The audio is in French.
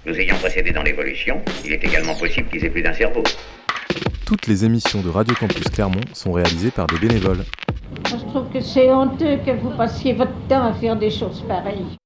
Nous ayant précédés dans l'évolution, il est également possible qu'ils aient plus d'un cerveau. Toutes les émissions de Radio Campus Clermont sont réalisées par des bénévoles. Moi, je trouve que c'est honteux que vous passiez votre temps à faire des choses pareilles.